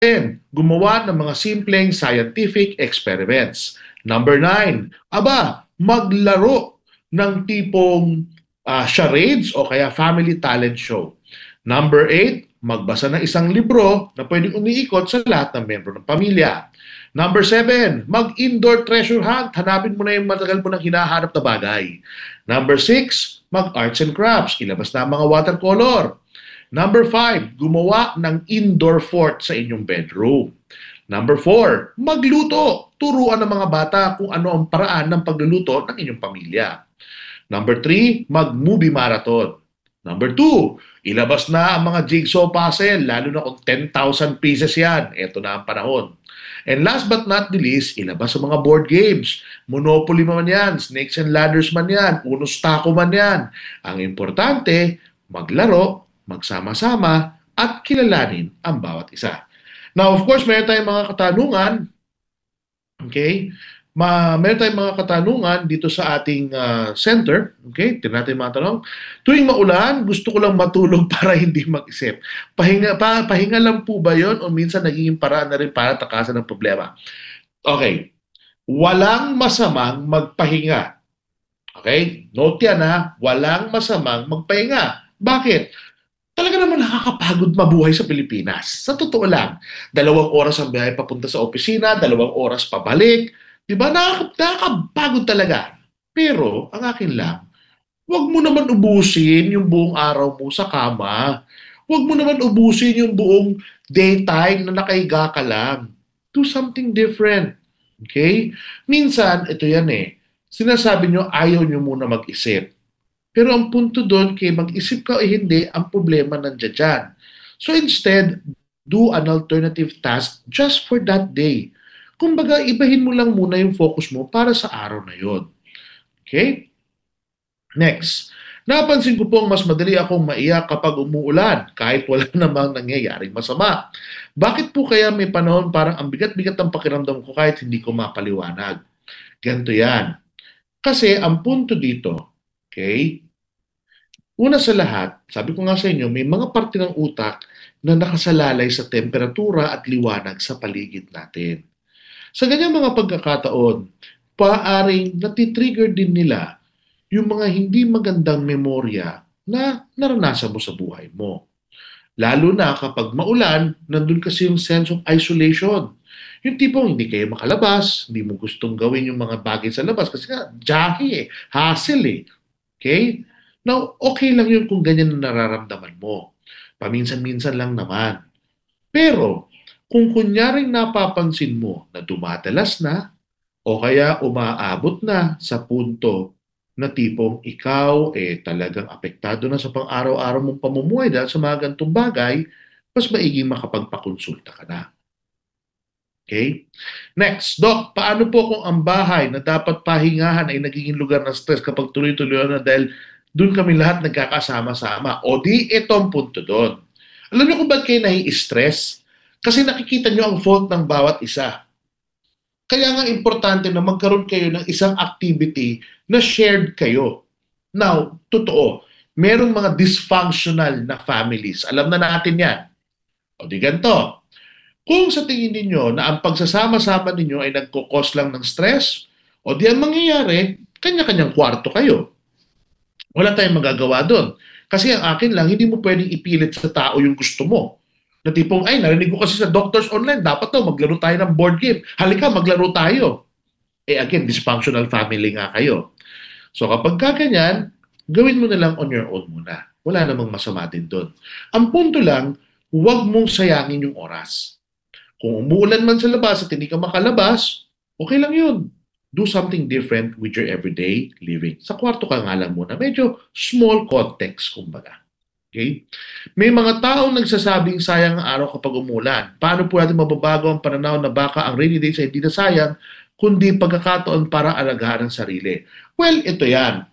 Gumawa ng mga simpleng scientific experiments. Number 9, maglaro ng tipong charades o kaya family talent show. Number 8, magbasa ng isang libro na pwedeng umiikot sa lahat ng membro ng pamilya. Number 7, mag-indoor treasure hunt. Hanapin mo na yung matagal mo nang hinahanap na bagay. Number 6, mag-arts and crafts. Ilabas na ang mga watercolor. Number 5, gumawa ng indoor fort sa inyong bedroom. Number 4, magluto. Turuan ng mga bata kung ano ang paraan ng pagluluto ng inyong pamilya. Number 3, mag-movie marathon. Number 2, ilabas na ang mga jigsaw puzzle, lalo na kung 10,000 pieces yan. Ito na ang panahon. And last but not the least, ilabas ang mga board games. Monopoly man yan, Snakes and Ladders man yan, Unos Taco man yan. Ang importante, maglaro, magsama-sama, at kilalanin ang bawat isa. Now, of course, meron tayong mga katanungan. Okay? Meron tayong mga katanungan dito sa ating center. Okay? Tignan natin mga tanong. Tuwing maulan, gusto ko lang matulog para hindi mag-isip. Pahinga lang po ba yon o minsan nagiging paraan na rin para takasan ng problema? Okay. Walang masamang magpahinga. Okay? Note yan ha. Walang masamang magpahinga. Bakit? Talaga naman nakakapagod mabuhay sa Pilipinas. Sa totoo lang, 2 oras ang biyahe papunta sa opisina, 2 oras pabalik. Di ba? Nakakapagod talaga. Pero, ang akin lang, huwag mo naman ubusin yung buong araw mo sa kama. Huwag mo naman ubusin yung buong daytime na nakahiga ka lang. Do something different. Okay? Minsan, ito yan eh. Sinasabi nyo, ayaw nyo muna mag-isip. Pero ang punto doon, kay mag-isip ka o hindi, ang problema nandiyan dyan. So instead, do an alternative task just for that day. Kumbaga, ibahin mo lang muna yung focus mo para sa araw na yon. Okay? Next. Napansin ko pong mas madali akong maiyak kapag umuulan kahit wala namang nangyayaring masama. Bakit po kaya may panahon parang ang bigat-bigat ng pakiramdam ko kahit hindi ko mapaliwanag? Ganito yan. Kasi ang punto dito, okay? Una sa lahat, sabi ko nga sa inyo, may mga parte ng utak na nakasalalay sa temperatura at liwanag sa paligid natin. Sa ganyang mga pagkakataon, paaaring natitrigger din nila yung mga hindi magandang memorya na naranasan mo sa buhay mo. Lalo na kapag maulan, nandun kasi yung sense of isolation. Yung tipong hindi kayo makalabas, hindi mo gustong gawin yung mga bagay sa labas kasi nga, jahe eh, hassle eh. Okay? Now, okay lang yun kung ganyan na nararamdaman mo. Paminsan-minsan lang naman. Pero, kung kunyaring napapansin mo na dumadalas na o kaya umaabot na sa punto na tipong ikaw talagang apektado na sa pang-araw-araw mong pamumuhay dahil sa mga gantong bagay, mas maiging makapagpakonsulta ka na. Okay? Next, Doc, paano po kung ang bahay na dapat pahingahan ay nagiging lugar ng stress kapag tuloy-tuloy na dahil doon kami lahat nagkakasama-sama? O di, itong punto doon. Alam niyo kung ba't kayo nai-stress? Kasi nakikita niyo ang fault ng bawat isa. Kaya nga importante na magkaroon kayo ng isang activity na shared kayo. Now, totoo, merong mga dysfunctional na families. Alam na natin yan. O di ganito. Kung sa tingin ninyo na ang pagsasama-sama ninyo ay nagkukos lang ng stress, o di ang mangyayari, kanya-kanyang kwarto kayo. Wala tayong magagawa doon. Kasi ang akin lang, hindi mo pwedeng ipilit sa tao yung gusto mo. Na tipong, ay, narinig ko kasi sa doctors online, dapat daw maglaro tayo ng board game. Halika, maglaro tayo. Again, dysfunctional family nga kayo. So kapag kaganyan, gawin mo na lang on your own muna. Wala namang masama din doon. Ang punto lang, huwag mong sayangin yung oras. Kung umuulan man sa labas at hindi ka makalabas, okay lang yun. Do something different with your everyday living. Sa kwarto ka nga lang muna. Medyo small context, kumbaga. Okay? May mga taong nagsasabing sayang ang araw kapag umulan. Paano po natin mababago ang pananaw na baka ang rainy days ay hindi na sayang, kundi pagkakataon para alagaan ang sarili? Well, ito yan.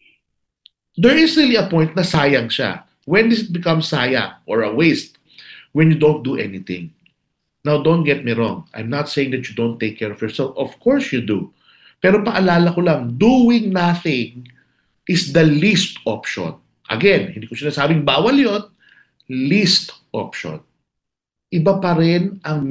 There is really a point na sayang siya. When does it become sayang or a waste? When you don't do anything. Now, don't get me wrong. I'm not saying that you don't take care of yourself. Of course you do. Pero paalala ko lang, doing nothing is the least option. Again, hindi ko sinasabing bawal yun, least option. iba pa rin ang